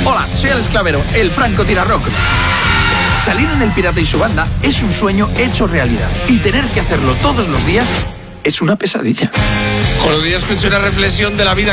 Hola, soy Alex Clavero, el Franco Tirarrock. Salir en El Pirata y su banda es un sueño hecho realidad. Y tener que hacerlo todos los días es una pesadilla. Con los días escuché una reflexión de la vida